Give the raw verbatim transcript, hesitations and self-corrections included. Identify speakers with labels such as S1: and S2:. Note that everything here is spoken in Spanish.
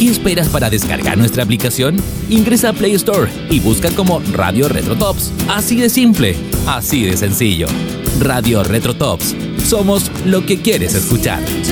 S1: ¿Qué esperas para descargar nuestra aplicación? Ingresa a Play Store y busca como Radio Retro Tops. Así de simple, así de sencillo. Radio Retro Tops. Somos lo que quieres escuchar.